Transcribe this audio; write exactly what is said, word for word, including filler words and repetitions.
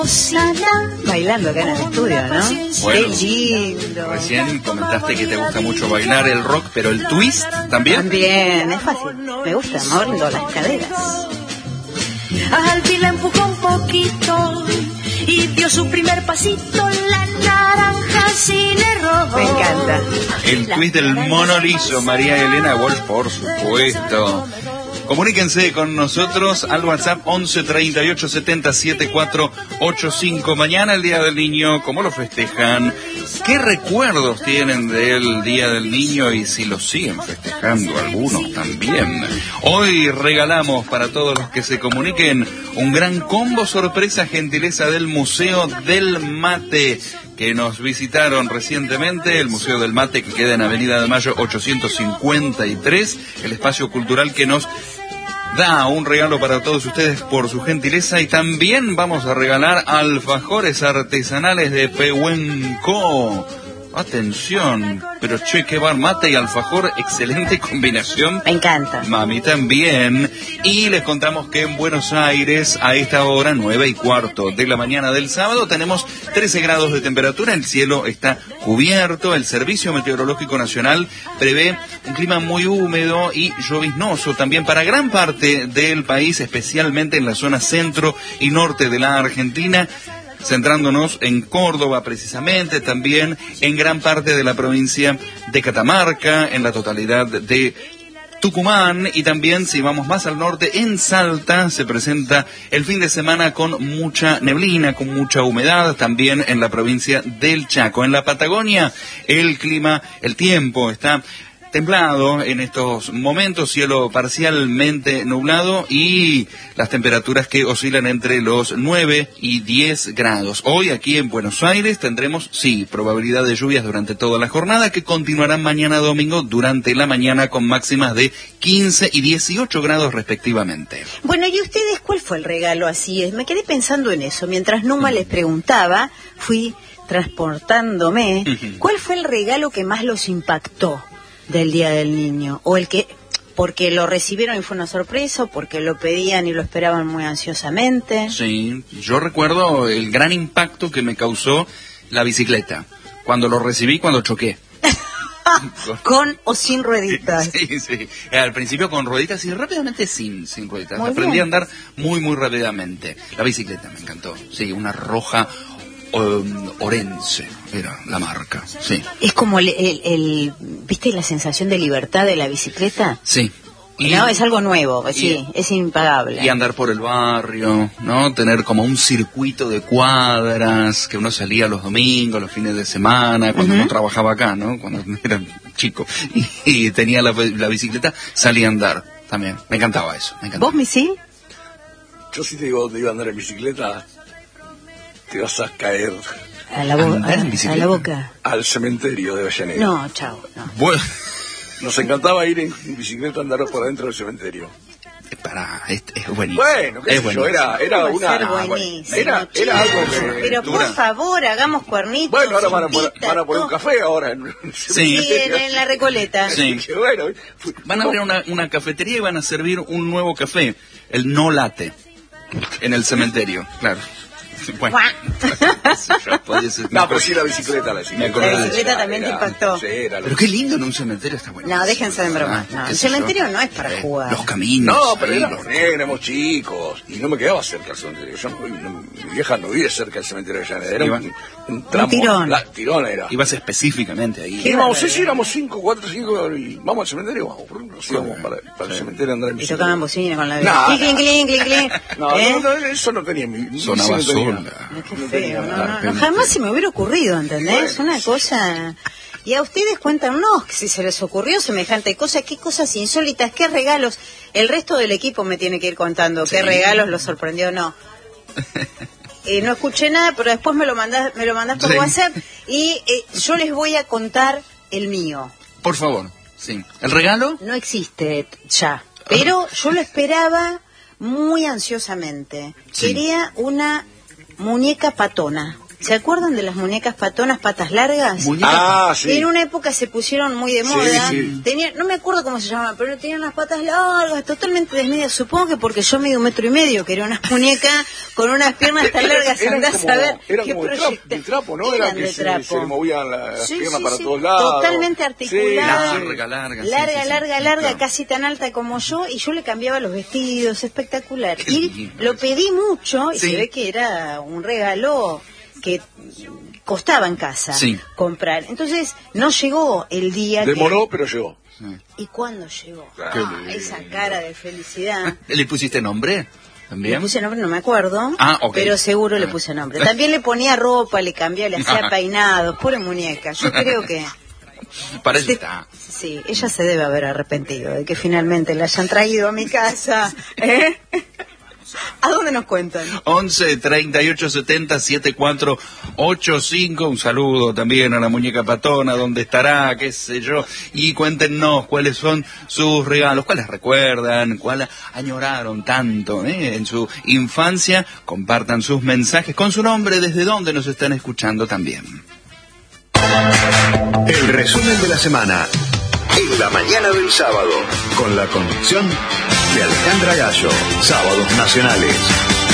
Bailando acá en el estudio, ¿no? Bueno, qué lindo. Recién comentaste que te gusta mucho bailar el rock, pero el twist también. También, es fácil. Me gusta moviendo las caderas. Al fin la empujó un poquito y dio su primer pasito, la naranja sin error. Me encanta. El twist del mono liso, María Elena Walsh, por supuesto. Comuníquense con nosotros al WhatsApp once treinta y ocho setenta setenta y cuatro ochenta y cinco. Mañana el Día del Niño, ¿cómo lo festejan? ¿Qué recuerdos tienen del Día del Niño y si lo siguen festejando algunos también? Hoy regalamos para todos los que se comuniquen un gran combo sorpresa, gentileza del Museo del Mate, que nos visitaron recientemente, el Museo del Mate, que queda en Avenida de Mayo ochocientos cincuenta y tres, el espacio cultural que nos da un regalo para todos ustedes por su gentileza. Y también vamos a regalar alfajores artesanales de Pehuenco. Atención, pero che, qué bar, mate y alfajor, excelente combinación. Me encanta. Mami también. Y les contamos que en Buenos Aires, a esta hora, nueve y cuarto de la mañana del sábado, tenemos trece grados de temperatura, el cielo está cubierto, el Servicio Meteorológico Nacional prevé un clima muy húmedo y lloviznoso también para gran parte del país, especialmente en la zona centro y norte de la Argentina, centrándonos en Córdoba precisamente, también en gran parte de la provincia de Catamarca, en la totalidad de Tucumán, y también, si vamos más al norte, en Salta se presenta el fin de semana con mucha neblina, con mucha humedad, también en la provincia del Chaco. En la Patagonia el clima, el tiempo está templado en estos momentos, cielo parcialmente nublado y las temperaturas que oscilan entre los nueve y diez grados. Hoy aquí en Buenos Aires tendremos, sí, probabilidad de lluvias durante toda la jornada, que continuarán mañana domingo durante la mañana con máximas de quince y dieciocho grados respectivamente. Bueno, ¿y ustedes cuál fue el regalo? Así es, me quedé pensando en eso. Mientras Numa les preguntaba, fui transportándome. Uh-huh. ¿Cuál fue el regalo que más los impactó del Día del Niño? O el que, porque lo recibieron y fue una sorpresa, o porque lo pedían y lo esperaban muy ansiosamente. Sí, yo recuerdo el gran impacto que me causó la bicicleta, cuando lo recibí, cuando choqué. ¿Con o sin rueditas? Sí, sí. Al principio con rueditas y rápidamente sin, sin rueditas. Muy Aprendí bien. a andar muy, muy rápidamente. La bicicleta me encantó. Sí, una roja um, Orense era la marca. Sí. Es como el, el, el, ¿viste la sensación de libertad de la bicicleta? Sí. Y, no, es algo nuevo, sí, y, es impagable. Y andar por el barrio, ¿no? Tener como un circuito de cuadras, que uno salía los domingos, los fines de semana, cuando uh-huh. uno trabajaba acá, ¿no? Cuando era chico y, y tenía la, la bicicleta, salía a andar también. Me encantaba eso, me encantaba. ¿Vos, Misil? Yo sí te digo, te iba a andar en bicicleta, te vas a caer. A la, bo- a, a la boca. Al cementerio de Avellaneda. No, chao. No. Bueno. Nos encantaba ir en bicicleta, andar por adentro del cementerio. Para, es, es buenísimo. Bueno, qué es sé yo, era, era una... Buenísimo, era, era algo que... Pero por favor, hagamos cuernitos. Bueno, ahora van a, poner, van a poner un café ahora. En, sí, en, en la Recoleta. Sí. Que bueno, van a abrir una, una cafetería y van a servir un nuevo café, el no latte, en el cementerio, claro. Bueno, no, pero sí la bicicleta, la bicicleta. La bicicleta también era, te impactó. Sí, era pero qué lindo en un cementerio, está bueno. No, déjense de broma. No, el cementerio no es para eh, jugar. Los caminos. No, pero ahí, éramos, los... éramos chicos y no me quedaba cerca del cementerio. Yo, no, mi vieja no vive cerca del cementerio de Avellaneda. Era un, un tramo. Un tirón. La, tirón era. Ibas específicamente ahí. Y vamos, si éramos cinco, cuatro, cinco, y vamos al cementerio, vamos, por ejemplo, sí, vamos para, para sí. el cementerio andar en Y bicicleta. tocaban bocina con la vida. No, clink, clink, clink, clink. No, ¿Eh? no, no, eso no tenía mi... Sonaba no tenía, sola. Qué feo, no, no, no, jamás se me hubiera ocurrido, ¿entendés? Bueno, una cosa... Y a ustedes cuéntanos que si se les ocurrió semejante cosa, qué cosas insólitas, qué regalos. El resto del equipo me tiene que ir contando sí. qué regalos los sorprendió o no. Eh, no escuché nada, pero después me lo mandás, me lo mandás por sí. WhatsApp y eh, yo les voy a contar el mío. Por favor, sí. ¿El regalo? No existe ya, pero yo lo esperaba muy ansiosamente. Sí. Quería una muñeca patona. ¿Se acuerdan de las muñecas patonas patas largas? Muñecas Ah, sí. En una época se pusieron muy de moda. Sí, sí. Tenía, no me acuerdo cómo se llamaban, pero tenían las patas largas, totalmente desmedidas. Supongo que porque yo mido un metro y medio, que era una muñeca con unas piernas tan largas, Eran andás como- a ver eran qué como de proyecta- trapo, de trapo, ¿no? Eran Era que de se, trapo. se le movían la- las Sí, piernas sí, para sí, todos lados. totalmente articulada. Sí, Larga, larga. Larga, sí, sí, sí. larga, larga, Claro. casi tan alta como yo, y yo le cambiaba los vestidos, espectacular. Qué Y lindo lo eso. pedí mucho, y Sí. se ve que era un regalo que costaba en casa Sí. comprar. Entonces, no llegó el día Demoró, pero llegó. Sí. que... ¿Y cuándo llegó? Qué Ah, lindo. esa cara de felicidad. ¿Le pusiste nombre? ¿También? Le puse nombre, no me acuerdo, Ah, ok. pero seguro le Ah. puse nombre. También le ponía ropa, le cambiaba, le hacía Ah. peinados, pobre muñeca. Yo creo que... Para eso está. Sí, ella se debe haber arrepentido de que finalmente la hayan traído a mi casa. ¿Eh? ¿A dónde nos cuentan? once, treinta y ocho, setenta, setenta y cuatro ochenta y cinco. Un saludo también a la muñeca patona, dónde estará, qué sé yo. Y cuéntenos cuáles son sus regalos, cuáles recuerdan, cuáles añoraron tanto ¿eh? en su infancia. Compartan sus mensajes con su nombre, desde dónde nos están escuchando también. El resumen de la semana en la mañana del sábado, con la conducción de Alejandra Gallo. Sábados Nacionales.